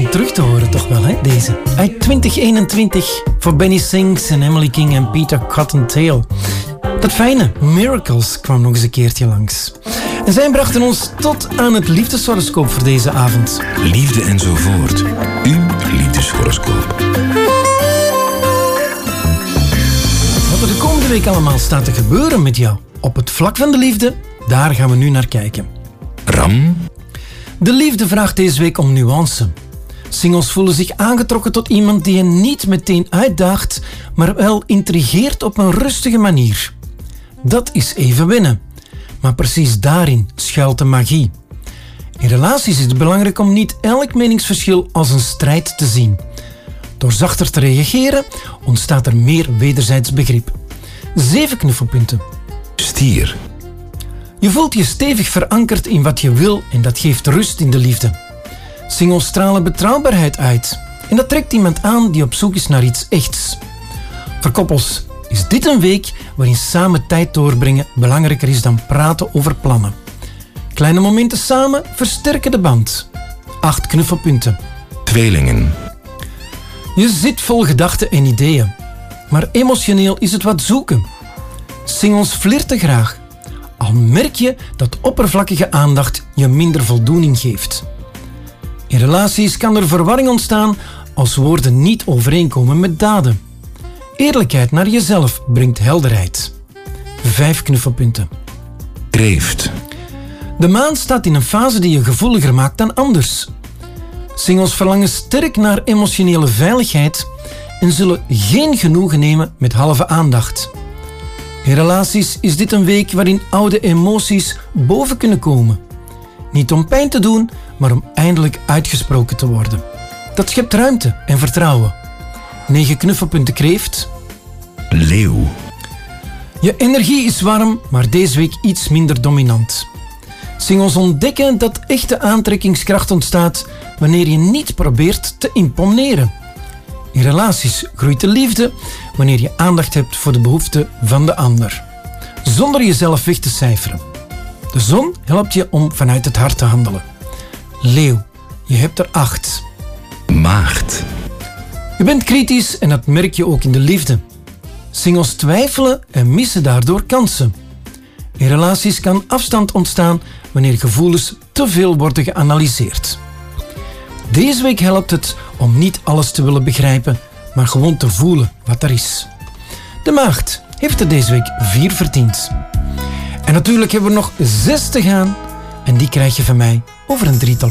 om terug te horen toch wel, hè, deze. Uit 2021 voor Benny Sings en Emily King en Peter Cottontail. Dat fijne Miracles kwam nog eens een keertje langs. En zij brachten ons tot aan het liefdeshoroscoop voor deze avond. Liefde enzovoort. Uw liefdeshoroscoop. Wat er de komende week allemaal staat te gebeuren met jou op het vlak van de liefde, daar gaan we nu naar kijken. Ram. De liefde vraagt deze week om nuance. Singles voelen zich aangetrokken tot iemand die hen niet meteen uitdaagt, maar wel intrigeert op een rustige manier. Dat is even wennen. Maar precies daarin schuilt de magie. In relaties is het belangrijk om niet elk meningsverschil als een strijd te zien. Door zachter te reageren ontstaat er meer wederzijds begrip. 7 knuffelpunten. Stier. Je voelt je stevig verankerd in wat je wil en dat geeft rust in de liefde. Singles stralen betrouwbaarheid uit. En dat trekt iemand aan die op zoek is naar iets echts. Voor koppels is dit een week waarin samen tijd doorbrengen belangrijker is dan praten over plannen. Kleine momenten samen versterken de band. 8 knuffelpunten. Tweelingen. Je zit vol gedachten en ideeën. Maar emotioneel is het wat zoeken. Singles flirten graag. Al merk je dat oppervlakkige aandacht je minder voldoening geeft. In relaties kan er verwarring ontstaan als woorden niet overeenkomen met daden. Eerlijkheid naar jezelf brengt helderheid. 5 knuffelpunten. Kreeft. De maan staat in een fase die je gevoeliger maakt dan anders. Singles verlangen sterk naar emotionele veiligheid en zullen geen genoegen nemen met halve aandacht. In relaties is dit een week waarin oude emoties boven kunnen komen. Niet om pijn te doen, maar om eindelijk uitgesproken te worden. Dat schept ruimte en vertrouwen. 9 knuffelpunten kreeft. Leeuw. Je energie is warm, maar deze week iets minder dominant. Singles ontdekken dat echte aantrekkingskracht ontstaat wanneer je niet probeert te imponeren. In relaties groeit de liefde wanneer je aandacht hebt voor de behoeften van de ander, zonder jezelf weg te cijferen. De zon helpt je om vanuit het hart te handelen. Leeuw, je hebt er 8. Maagd. Je bent kritisch en dat merk je ook in de liefde. Singles twijfelen en missen daardoor kansen. In relaties kan afstand ontstaan wanneer gevoelens te veel worden geanalyseerd. Deze week helpt het om niet alles te willen begrijpen, maar gewoon te voelen wat er is. De maagd heeft er deze week 4 verdiend. En natuurlijk hebben we nog 6 te gaan en die krijg je van mij over een 3-tal.